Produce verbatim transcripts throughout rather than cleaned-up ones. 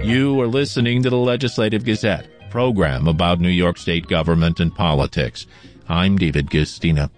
You are listening to the Legislative Gazette, a program about New York State government and politics. I'm David Guistina.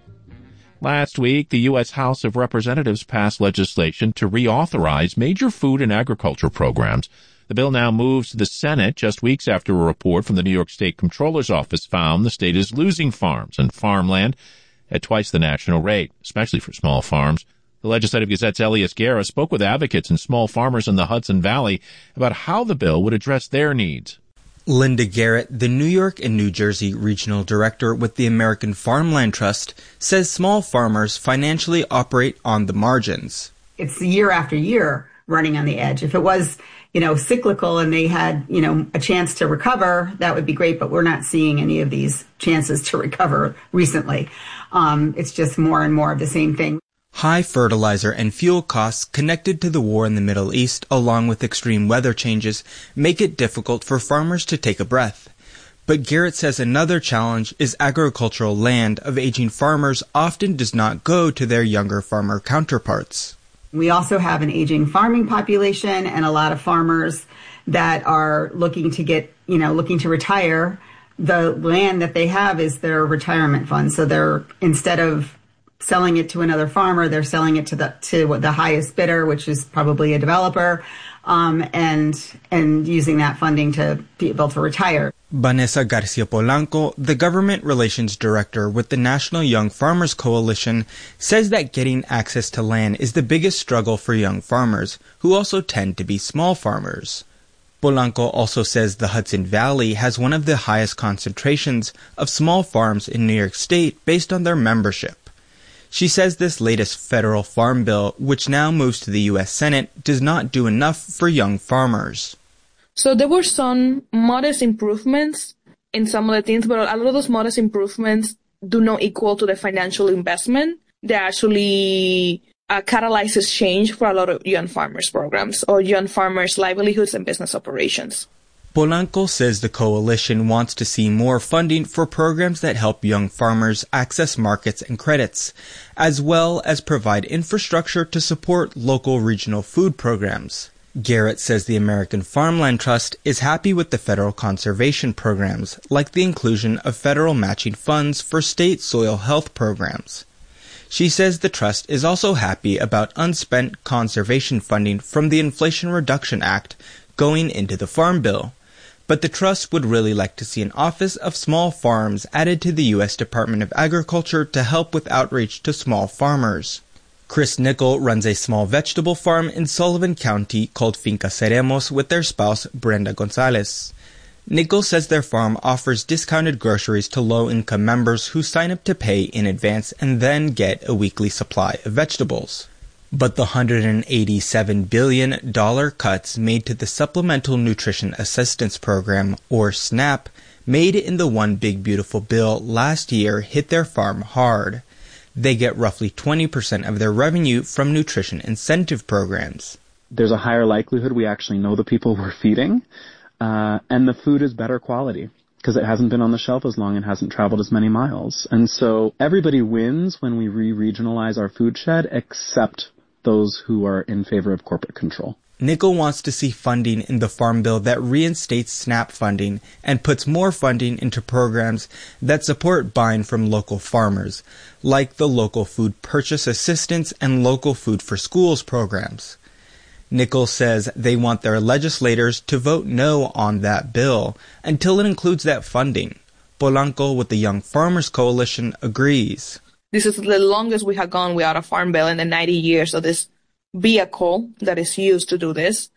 Last week, the U S House of Representatives passed legislation to reauthorize major food and agriculture programs. The bill now moves to the Senate just weeks after a report from the New York State Comptroller's Office found the state is losing farms and farmland at twice the national rate, especially for small farms. The Legislative Gazette's Elias Guerra spoke with advocates and small farmers in the Hudson Valley about how the bill would address their needs. Linda Garrett, the New York and New Jersey Regional Director with the American Farmland Trust, says small farmers financially operate on the margins. It's year after year running on the edge. If it was, you know, cyclical and they had, you know, a chance to recover, that would be great, but we're not seeing any of these chances to recover recently. Um, it's just more and more of the same thing. High fertilizer and fuel costs connected to the war in the Middle East, along with extreme weather changes, make it difficult for farmers to take a breath. But Garrett says another challenge is agricultural land of aging farmers often does not go to their younger farmer counterparts. We also have an aging farming population and a lot of farmers that are looking to get, you know, looking to retire. The land that they have is their retirement fund. So they're, instead of selling it to another farmer, they're selling it to the to the highest bidder, which is probably a developer, um, and and using that funding to be able to retire. Vanessa Garcia Polanco, the government relations director with the National Young Farmers Coalition, says that getting access to land is the biggest struggle for young farmers, who also tend to be small farmers. Polanco also says the Hudson Valley has one of the highest concentrations of small farms in New York State based on their membership. She says this latest federal farm bill, which now moves to the U S Senate, does not do enough for young farmers. So there were some modest improvements in some of the things, but a lot of those modest improvements do not equal to the financial investment that actually uh, catalyzes change for a lot of young farmers programs or young farmers' livelihoods and business operations. Polanco says the coalition wants to see more funding for programs that help young farmers access markets and credits, as well as provide infrastructure to support local regional food programs. Garrett says the American Farmland Trust is happy with the federal conservation programs, like the inclusion of federal matching funds for state soil health programs. She says the trust is also happy about unspent conservation funding from the Inflation Reduction Act going into the Farm Bill. But the trust would really like to see an Office of Small Farms added to the U S Department of Agriculture to help with outreach to small farmers. Chris Nickel runs a small vegetable farm in Sullivan County called Finca Seremos with their spouse, Brenda Gonzalez. Nickel says their farm offers discounted groceries to low-income members who sign up to pay in advance and then get a weekly supply of vegetables. But the one hundred eighty-seven billion dollars cuts made to the Supplemental Nutrition Assistance Program, or SNAP, made in the One Big Beautiful Bill last year hit their farm hard. They get roughly twenty percent of their revenue from nutrition incentive programs. There's a higher likelihood we actually know the people we're feeding, uh, and the food is better quality, because it hasn't been on the shelf as long and hasn't traveled as many miles. And so everybody wins when we re-regionalize our food shed, except those who are in favor of corporate control. Nickel wants to see funding in the Farm Bill that reinstates SNAP funding and puts more funding into programs that support buying from local farmers, like the Local Food Purchase Assistance and Local Food for Schools programs. Nickel says they want their legislators to vote no on that bill until it includes that funding. Polanco with the Young Farmers Coalition agrees. This is the longest we have gone without a farm bill in the ninety years of this vehicle that is used to do this.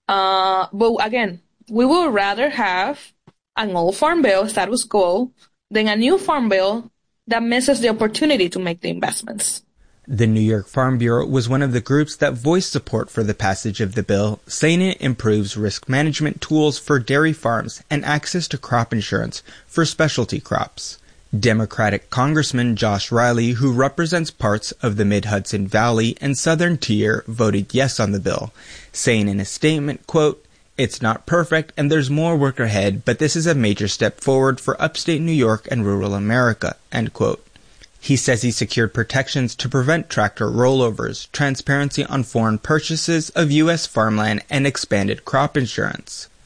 Uh, but again, we would rather have an old farm bill, status quo, than a new farm bill that misses the opportunity to make the investments. The New York Farm Bureau was one of the groups that voiced support for the passage of the bill, saying it improves risk management tools for dairy farms and access to crop insurance for specialty crops. Democratic Congressman Josh Riley, who represents parts of the Mid-Hudson Valley and Southern Tier, voted yes on the bill, saying in a statement, quote, "It's not perfect and there's more work ahead, but this is a major step forward for upstate New York and rural America," end quote. He says he secured protections to prevent tractor rollovers, transparency on foreign purchases of U S farmland, and expanded crop insurance.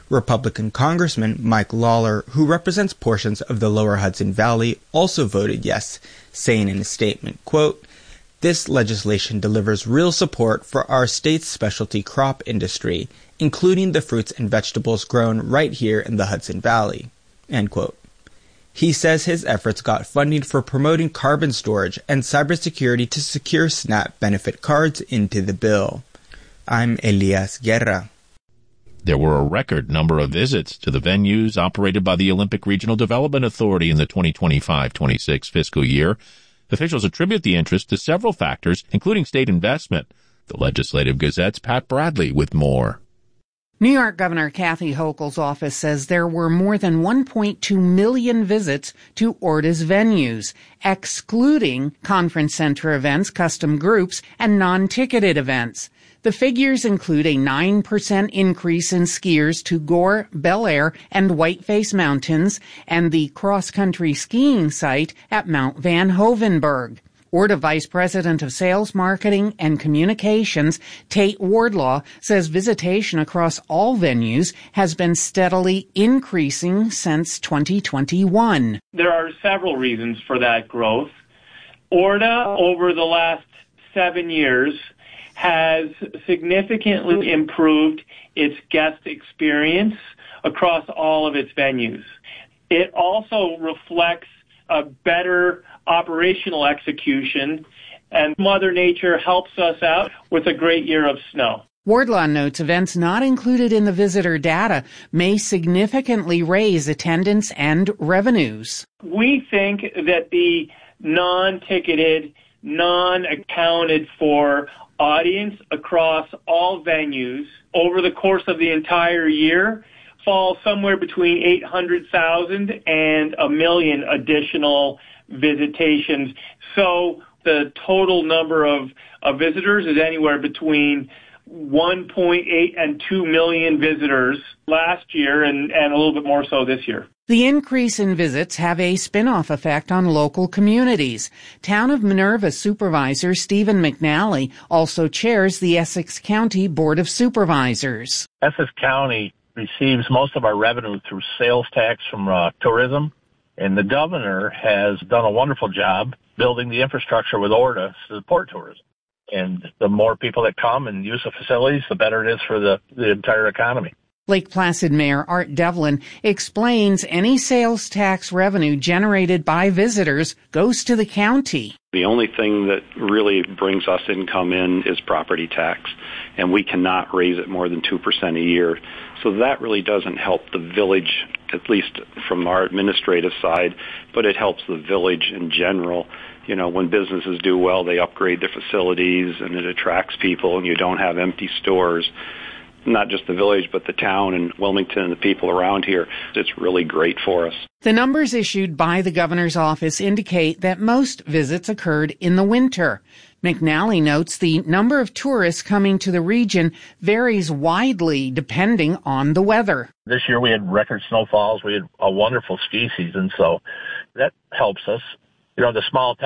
Republican Congressman Mike Lawler, who represents portions of the lower Hudson Valley, also voted yes, saying in a statement, quote, "This legislation delivers real support for our state's specialty crop industry, including the fruits and vegetables grown right here in the Hudson Valley." End quote. He says his efforts got funding for promoting carbon storage and cybersecurity to secure SNAP benefit cards into the bill. I'm Elias Guerra. There were a record number of visits to the venues operated by the Olympic Regional Development Authority in the twenty twenty-five twenty-six fiscal year. Officials attribute the interest to several factors, including state investment. The Legislative Gazette's Pat Bradley with more. New York Governor Kathy Hochul's office says there were more than one point two million visits to O R D A's venues, excluding conference center events, custom groups, and non-ticketed events. The figures include a nine percent increase in skiers to Gore, Bel Air, and Whiteface Mountains, and the cross-country skiing site at Mount Van Hovenberg. O R D A Vice President of Sales, Marketing, and Communications, Tate Wardlaw, says visitation across all venues has been steadily increasing since twenty twenty-one. There are several reasons for that growth. O R D A, over the last seven years, has significantly improved its guest experience across all of its venues. It also reflects a better operational execution, and Mother Nature helps us out with a great year of snow. Wardlaw notes events not included in the visitor data may significantly raise attendance and revenues. We think that the non-ticketed, non-accounted for audience across all venues over the course of the entire year falls somewhere between eight hundred thousand and a million additional visitations. So the total number of, of visitors is anywhere between one point eight and two million visitors last year, and, and a little bit more so this year. The increase in visits have a spin-off effect on local communities. Town of Minerva Supervisor Stephen McNally also chairs the Essex County Board of Supervisors. Essex County receives most of our revenue through sales tax from uh, tourism, and the governor has done a wonderful job building the infrastructure with O R D A to support tourism. And the more people that come and use the facilities, the better it is for the, the entire economy. Lake Placid Mayor Art Devlin explains any sales tax revenue generated by visitors goes to the county. The only thing that really brings us income in is property tax, and we cannot raise it more than two percent a year. So that really doesn't help the village, at least from our administrative side, but it helps the village in general. You know, when businesses do well, they upgrade their facilities, and it attracts people, and you don't have empty stores. Not just the village, but the town and Wilmington and the people around here. It's really great for us. The numbers issued by the governor's office indicate that most visits occurred in the winter. McNally notes the number of tourists coming to the region varies widely depending on the weather. This year we had record snowfalls. We had a wonderful ski season, so that helps us. You know, the small